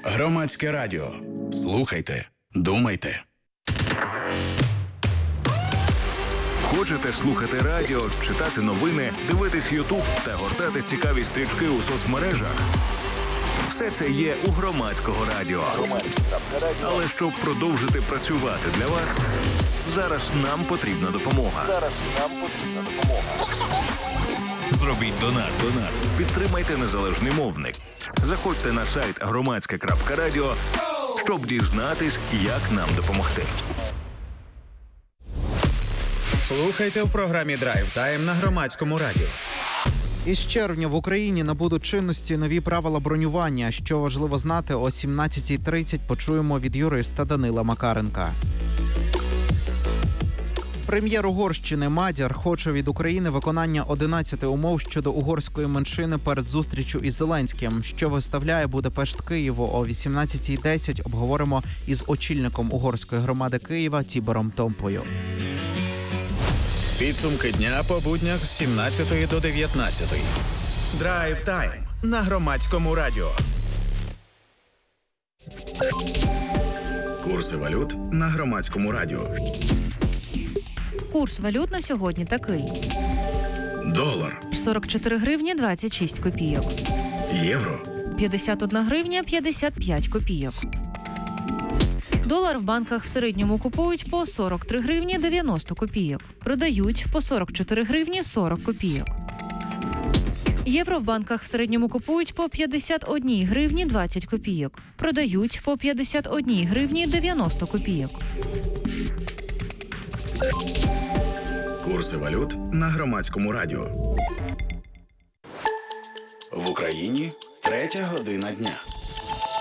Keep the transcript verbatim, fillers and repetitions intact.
Громадське радіо. Слухайте, думайте. Хочете слухати радіо, читати новини, дивитись Ютуб та гортати цікаві стрічки у соцмережах? Все це є у Громадського радіо. Але щоб продовжити працювати для вас, зараз нам потрібна допомога. Зараз нам потрібна допомога. Зробіть донат. Донат. Підтримайте незалежний мовник. Заходьте на сайт громадське крапка радіо, щоб дізнатись, як нам допомогти. Слухайте в програмі «Драйв Тайм» на Громадському радіо. Із червня в Україні набудуть чинності нові правила бронювання. Що важливо знати, о сімнадцятій тридцять почуємо від юриста Данила Макаренка. Прем'єр Угорщини Мадяр хоче від України виконання одинадцяти умов щодо угорської меншини перед зустрічю із Зеленським. Що виставляє Будапешт Києву о вісімнадцятій десять, обговоримо із очільником угорської громади Києва Тібором Томпою. Підсумки дня по буднях з сімнадцятої до дев'ятнадцятої. «Драйв Тайм» на Громадському радіо. Курси валют на Громадському радіо. Курс валют на сьогодні такий. Долар. сорок чотири гривні двадцять шість копійок. Євро. п'ятдесят одна гривня п'ятдесят п'ять копійок. Долар в банках в середньому купують по сорок три гривні дев'яносто копійок. Продають по сорок чотири гривні сорок копійок. Євро в банках в середньому купують по п'ятдесят одна гривні двадцять копійок. Продають по п'ятдесят одна гривні дев'яносто копійок. Курси валют на Громадському радіо. В Україні третя година дня.